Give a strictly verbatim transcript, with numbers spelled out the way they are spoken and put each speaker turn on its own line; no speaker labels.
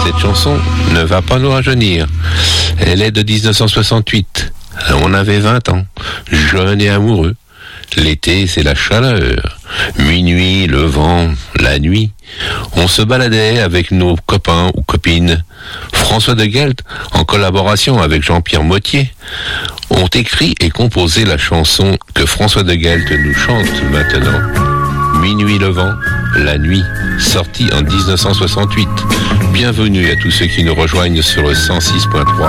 Cette chanson ne va pas nous rajeunir. Elle est de dix-neuf cent soixante-huit. On avait vingt ans, jeunes et amoureux. L'été, c'est la chaleur. Minuit, le vent, la nuit. On se baladait avec nos copains ou copines. François de Guelt, en collaboration avec Jean-Pierre Mottier, ont écrit et composé la chanson que François de Guelt nous chante maintenant. Minuit, le vent, la nuit, sortie en dix-neuf cent soixante-huit. Bienvenue à tous ceux qui nous rejoignent sur le cent six point trois.